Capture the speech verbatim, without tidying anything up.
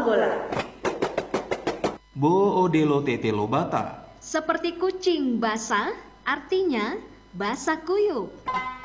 bola. Bo odelo tetelo bata. Seperti kucing basah, artinya basah kuyup.